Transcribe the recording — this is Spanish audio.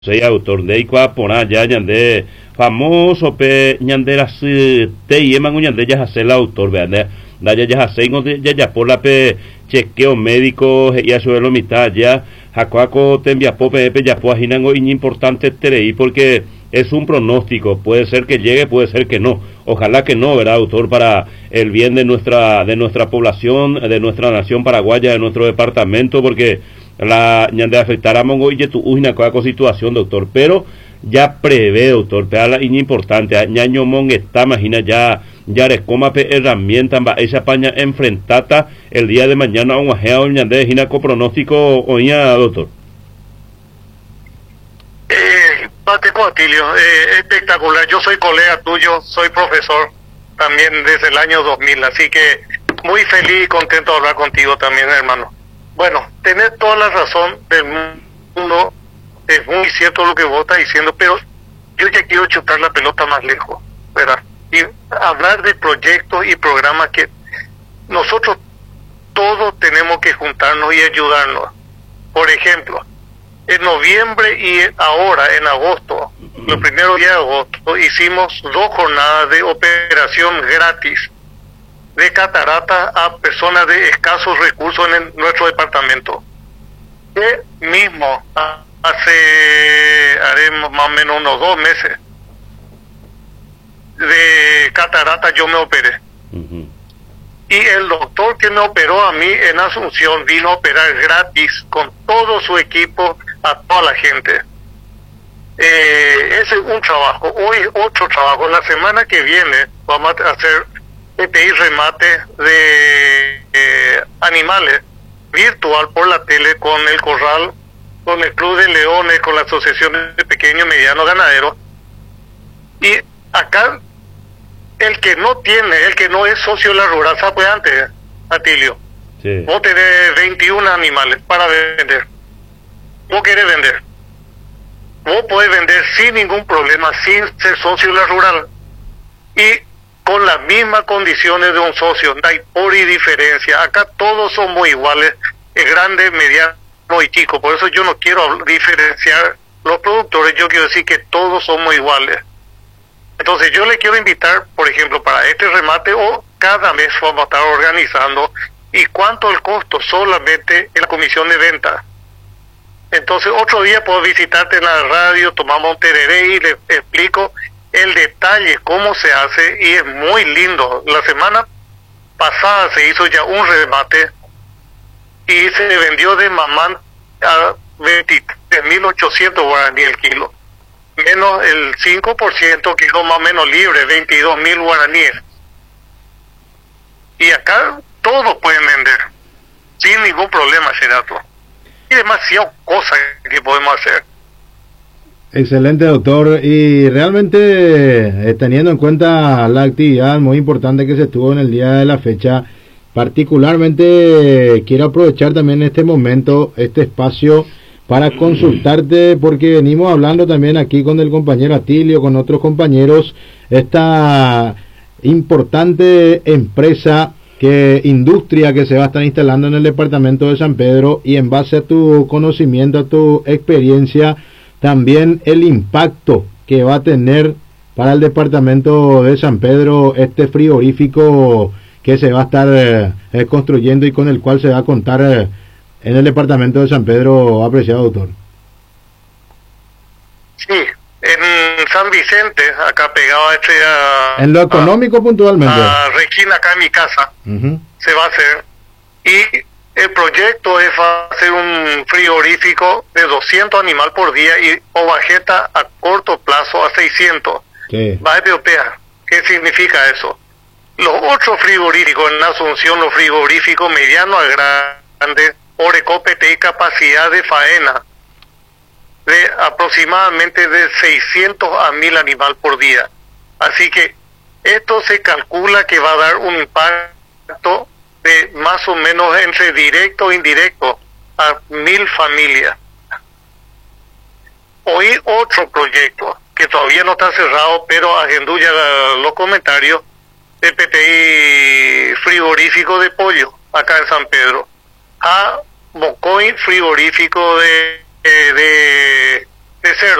Soy autor de Ikua Pona ya ñande famoso pe ñande las te yeman ñande ya hace el autor vean da ya hace ya por la pe chequeo médico ya suelo mitad ya jacuaco te envía pope ya pues hinango importante terei porque es un pronóstico, puede ser que llegue, puede ser que no. Ojalá que no, ¿verdad, autor? Para el bien de nuestra población, de nuestra nación paraguaya, de nuestro departamento, porque la ñande afectará mongo y tu una con situación, doctor, pero ya prevé, doctor, pero la importante, ñaño mon está, imagina ya rescoma pe herramienta va esa paña enfrentata el día de mañana a un ajeo ñande hina con pronóstico oña, doctor. Pateco Atilio, espectacular. Yo soy colega tuyo, soy profesor también desde el año 2000, así que muy feliz y contento de hablar contigo también, hermano. Bueno, tenés toda la razón del mundo, es muy cierto lo que vos estás diciendo, pero yo ya quiero chutar la pelota más lejos, ¿verdad? Y hablar de proyectos y programas que nosotros todos tenemos que juntarnos y ayudarnos. Por ejemplo, en noviembre y ahora en agosto, los primeros días de agosto, hicimos 2 jornadas de operación gratis de catarata a personas de escasos recursos en nuestro departamento. Que mismo, haremos más o menos unos 2 meses, de catarata yo me operé. Y el doctor que me operó a mí en Asunción vino a operar gratis con todo su equipo a toda la gente. Ese es un trabajo. Hoy otro trabajo. La semana que viene vamos a hacer PTI remate de animales virtual por la tele con el Corral, con el Club de Leones, con la Asociación de Pequeños y Medianos Ganaderos. Y acá el que no es socio de la rural, ¿sabes antes, Atilio? Sí. Vos tenés 21 animales para vender. Vos querés vender. Vos podés vender sin ningún problema, sin ser socio de la rural. Y con las mismas condiciones de un socio, no hay por y diferencia. Acá todos somos iguales, grande, mediano y chico. Por eso yo no quiero diferenciar los productores, yo quiero decir que todos somos iguales. Entonces yo le quiero invitar, por ejemplo, para este remate o cada mes vamos a estar organizando. ¿Y cuánto el costo? Solamente en la comisión de venta. Entonces otro día puedo visitarte en la radio, tomamos un tereré y le explico el detalle, cómo se hace, y es muy lindo. La semana pasada se hizo ya un remate y se vendió de mamán a 23.800 guaraní el kilo. Menos el 5% quedó más o menos libre, 22.000 guaraníes. Y acá todos pueden vender, sin ningún problema, Xerato. Hay demasiadas cosas que podemos hacer. Excelente, doctor. Y realmente, teniendo en cuenta la actividad muy importante que se tuvo en el día de la fecha, particularmente quiero aprovechar también este momento, este espacio, para consultarte, porque venimos hablando también aquí con el compañero Atilio, con otros compañeros, esta importante industria que se va a estar instalando en el departamento de San Pedro, y en base a tu conocimiento, a tu experiencia, también el impacto que va a tener para el departamento de San Pedro este frigorífico que se va a estar construyendo y con el cual se va a contar en el departamento de San Pedro, apreciado doctor. Sí, en San Vicente, acá pegado en lo económico puntualmente. A Regina, acá en mi casa, se va a hacer. Y el proyecto es hacer un frigorífico de 200 animales por día y ovajeta a corto plazo a 600. ¿Qué? Va a POPEA. ¿Qué significa eso? Los otros frigoríficos en Asunción, los frigoríficos medianos a grandes, Orecopete y capacidad de faena de aproximadamente de 600 a 1000 animales por día. Así que esto se calcula que va a dar un impacto de más o menos entre directo e indirecto a 1000 familias. Hoy otro proyecto que todavía no está cerrado, pero agendó ya los comentarios, de PTI frigorífico de pollo acá en San Pedro, a Mocoy frigorífico de de ser